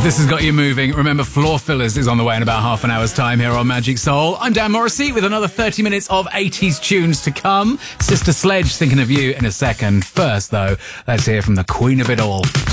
If this has got you moving, remember Floor Fillers is on the way in about half an hour's time here on Magic Soul. I'm Dan Morrissey with another 30 minutes of 80s tunes to come. Sister Sledge thinking of you in a second. First, though, let's hear from the queen of it all.